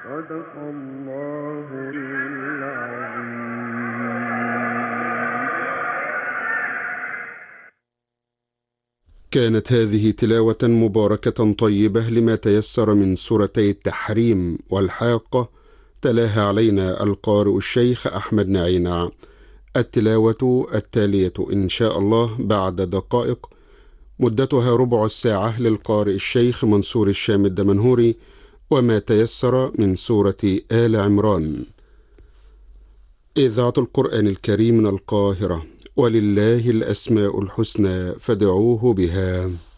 صدق الله العظيم. كانت هذه تلاوة مباركة طيبة لما تيسر من سورتي التحريم والحاقة، تلاها علينا القارئ الشيخ أحمد نعينع. التلاوة التالية إن شاء الله بعد دقائق، مدتها ربع الساعة، للقارئ الشيخ منصور الشام الدمنهوري، وما تيسر من سورة آل عمران. إذاعة القرآن الكريم من القاهرة، ولله الأسماء الحسنى فادعوه بها.